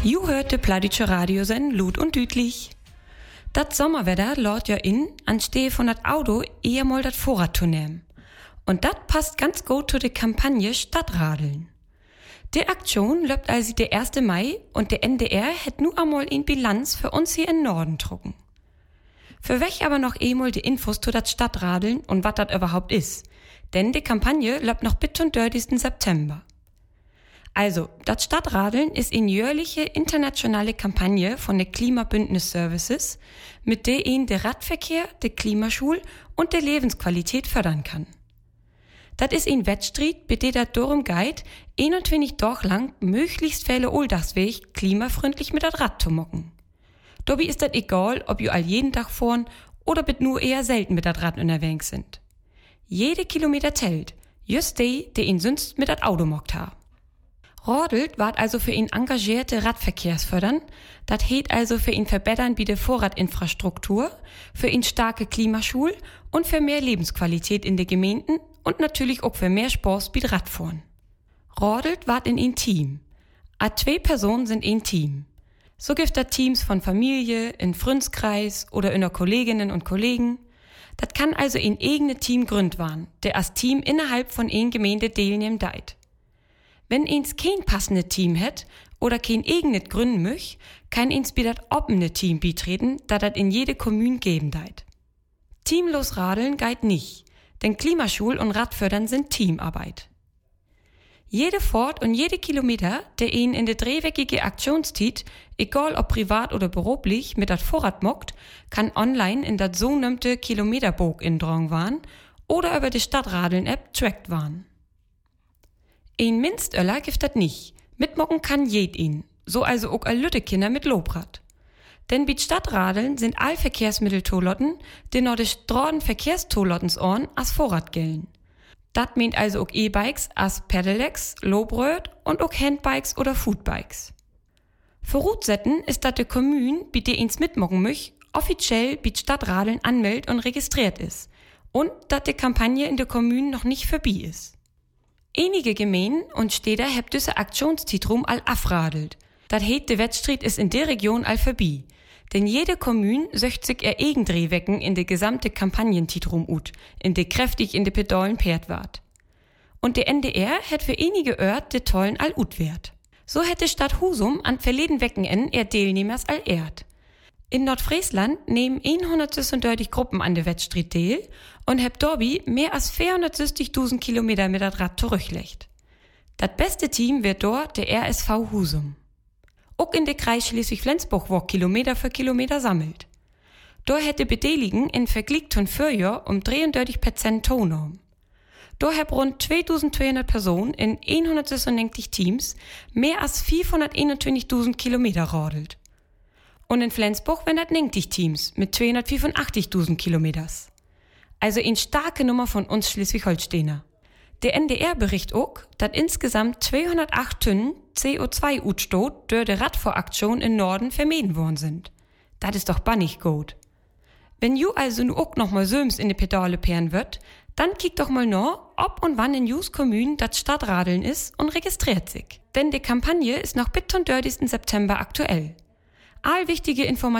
Ju hört de Plattdütsche Radiosend Lut und Dütlich. Dat Sommerwetter lädt ja in, anstehe von dat Auto eher mal dat Vorrat zu nehmen. Und dat passt ganz gut zu der Kampagne Stadtradeln. Die Aktion läuft also der 1. Mai und der NDR hätt nu einmal in Bilanz für uns hier in Norden drucken. Für welch aber noch einmal die Infos zu dat Stadtradeln und wat dat überhaupt is. Denn die Kampagne läuft noch bis zum 30. September. Also, das Stadtradeln ist eine jährliche internationale Kampagne von der Klimabündnis Services, mit der ihn der Radverkehr, der Klimaschul und der Lebensqualität fördern kann. Das ist ein Wettstreit, bei der das darum geht, 21 Tage lang möglichst viele Alltagsweg klimafreundlich mit das Rad zu mocken. Dabei ist das egal, ob ihr all jeden Tag fahren oder mit nur eher selten mit das Rad unterwegs sind. Jede Kilometer zählt, just die ihn sonst mit das Auto mockt haben. Rodelt ward also für ihn engagierte Radverkehrsfördern, dat heet also für ihn verbessern wie de Vorradinfrastruktur, für ihn starke Klimaschul und für mehr Lebensqualität in de Gemeinden und natürlich auch für mehr Spaß wie Radfahren. Rodelt ward in ein Team. A 2 Personen sind ein Team. So gibt da Teams von Familie, in Freundskreis oder in der Kolleginnen und Kollegen. Dat kann also ein eigene Team gründ waren, der als Team innerhalb von ein Gemeinde teilnehmen deit. Wenn eins kein passendes Team hat oder kein eigenes gründen möcht, kann eins bei dat offene Team beitreten, da dat in jede Kommune geben deit. Teamlos radeln geht nicht, denn Klimaschul und Radfördern sind Teamarbeit. Jede Fahrt und jede Kilometer, der ihn in der drehwegige Aktionszeit, egal ob privat oder beruflich, mit dat Vorrad mockt, kann online in dat sogenannte Kilometerbog indrang waren oder über die Stadtradeln-App trackt waren. Ein Minstöller gibt dat nicht. Mitmocken kann jed ihn. So also auch all Lüttekinder mit Lobrad. Denn bei Stadtradeln sind all Verkehrsmittel-Tolotten, die noch de Straßen-Verkehrstolottens orn as Vorrad gelten. Dat meint also auch E-Bikes as Pedelecs, Lobröd und auch Handbikes oder Foodbikes. Für Rutsetten ist dat de Kommune, bei der ins mitmocken möcht, offiziell bei Stadtradeln anmeldet und registriert ist. Und dat de Kampagne in der Kommune noch nicht vorbei ist. Einige Gemeinden und Städte hebt diese Aktionszitrum all afradelt. Dat heet de Wettstreit ist in der Region all vorbei. Denn jede Kommune söcht sich ihr eigen Drehwecken in de gesamte Kampagnentitrum ut, in de kräftig in de Pedalen perd ward. Und der NDR hätt für einige Ört de tollen all ut wert. So hätte Stadt Husum an verleden Wochenenden er Teilnehmers all erd. In Nordfriesland nehmen 136 Gruppen an der Wettstreit teil und hebt Dorby mehr als 460.000 Kilometer mit dat Rad zurücklegt. Das beste Team wird dort der RSV Husum. Auch in der Kreis Schleswig-Flensburg wo Kilometer für Kilometer sammelt. Dort hätte Beteiligen in Vergleich zum Vorjahr 33% tonenommen. Dort heb rund 2200 Personen in 196 Teams mehr als 421.000 Kilometer rodelt. Und in Flensburg werden das 90 Teams mit 285.000 Kilometers. Also eine starke Nummer von uns Schleswig-Holsteiner. Der NDR berichtet auch, dass insgesamt 208 Tonnen CO2-Utstoß durch die Radfahraktion im Norden vermieden worden sind. Das ist doch bannig gut. Wenn ju also nu auch noch mal söms in die Pedale peeren wird, dann kick doch mal noch, ob und wann in Jus Kommunen das Stadtradeln ist und registriert sich. Denn die Kampagne ist noch bis zum 30. September aktuell. All wichtige Informationen